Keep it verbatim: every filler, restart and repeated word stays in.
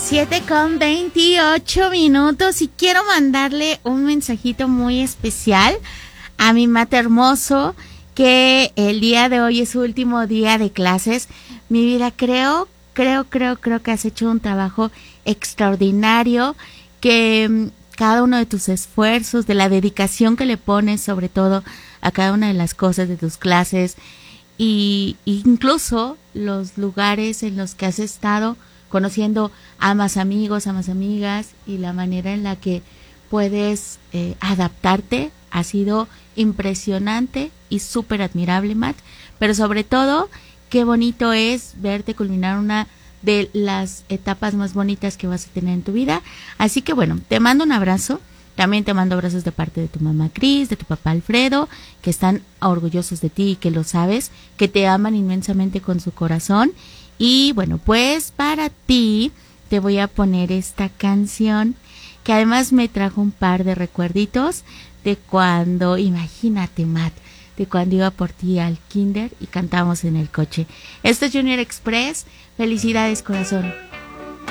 siete con veintiocho minutos y quiero mandarle un mensajito muy especial a mi Matt hermoso, que el día de hoy es su último día de clases. Mi vida, creo, creo, creo, creo que has hecho un trabajo extraordinario, que cada uno de tus esfuerzos, de la dedicación que le pones sobre todo a cada una de las cosas de tus clases, y incluso los lugares en los que has estado conociendo a más amigos, a más amigas, y la manera en la que puedes eh, adaptarte ha sido impresionante y súper admirable, Matt. Pero sobre todo, qué bonito es verte culminar una de las etapas más bonitas que vas a tener en tu vida. Así que bueno, te mando un abrazo. También te mando abrazos de parte de tu mamá Cris, de tu papá Alfredo, que están orgullosos de ti y que lo sabes, que te aman inmensamente con su corazón. Y bueno, pues para ti te voy a poner esta canción que además me trajo un par de recuerditos de cuando, imagínate, Matt, de cuando iba por ti al kinder y cantábamos en el coche. Esto es Junior Express. Felicidades, corazón.